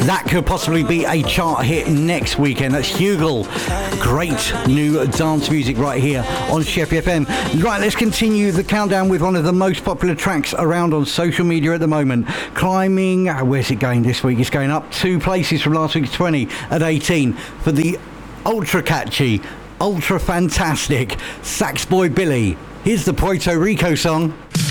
That could possibly be a chart hit next weekend. That's Hugel. Great new dance music right here on Sheppey FM. Right, let's continue the countdown with one of the most popular tracks around on social media at the moment. Climbing, where's it going this week? It's going up 2 places from last week's 20 at 18 for the ultra catchy, ultra fantastic Sax Boy Billy. Here's the Puerto Rico song.